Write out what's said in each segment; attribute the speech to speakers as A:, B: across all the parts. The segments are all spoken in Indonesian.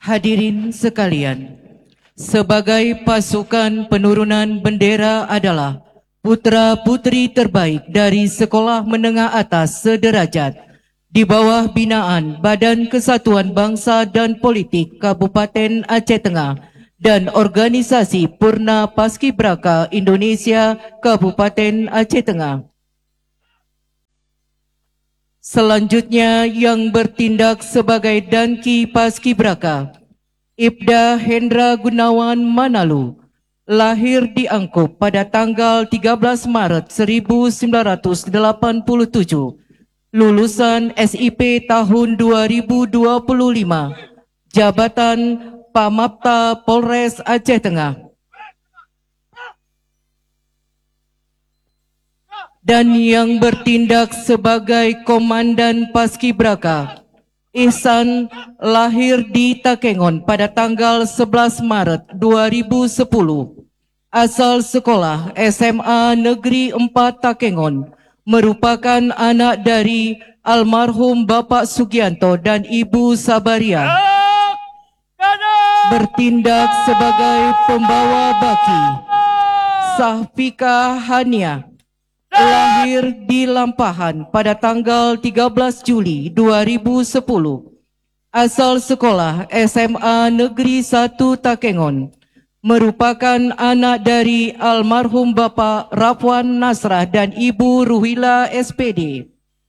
A: Hadirin sekalian, sebagai pasukan penurunan bendera adalah putra-putri terbaik dari sekolah menengah atas sederajat di bawah binaan Badan Kesatuan Bangsa dan Politik Kabupaten Aceh Tengah dan Organisasi Purna Paskibraka Indonesia Kabupaten Aceh Tengah. Selanjutnya yang bertindak sebagai Danki Paskibraka, Ibda Hendra Gunawan Manalu, lahir di Angkup pada tanggal 13 Maret 1987, lulusan SIP tahun 2025, Jabatan Pamapta Polres Aceh Tengah. Dan yang bertindak sebagai Komandan Paskibraka, Ihsan, lahir di Takengon pada tanggal 11 Maret 2010, asal sekolah SMA Negeri 4 Takengon, merupakan anak dari almarhum Bapak Sugianto dan Ibu Sabaria. Bertindak sebagai pembawa baki, Sahfika Hania, lahir di Lampahan pada tanggal 13 Juli 2010, asal sekolah SMA Negeri 1 Takengon, merupakan anak dari almarhum Bapak Rafwan Nasrah dan Ibu Ruhila SPD.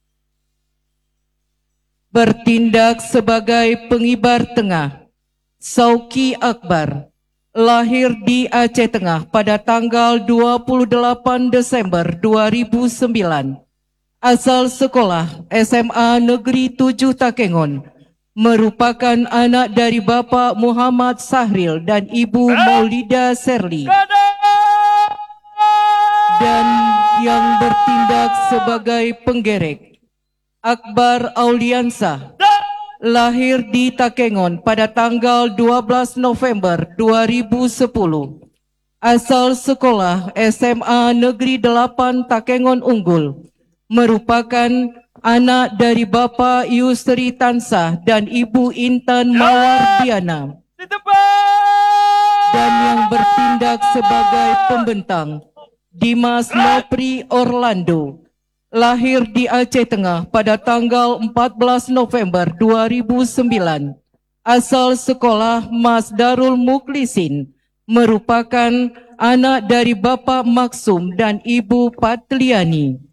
A: Bertindak sebagai pengibar tengah, Sauki Akbar, lahir di Aceh Tengah pada tanggal 28 Desember 2009, asal sekolah SMA Negeri 7 Takengon, merupakan anak dari Bapak Muhammad Sahril dan Ibu Maulida Serli. Dan yang bertindak sebagai penggerek, Akbar Auliansah, lahir di Takengon pada tanggal 12 November 2010, asal sekolah SMA Negeri 8 Takengon Unggul, merupakan anak dari Bapak Yusri Tansah dan Ibu Intan Mawardiana. Dan yang bertindak sebagai pembentang, Dimas Nopri Orlando, lahir di Aceh Tengah pada tanggal 14 November 2009, asal sekolah Mas Darul Muklisin, merupakan anak dari Bapak Maksum dan Ibu Patliani.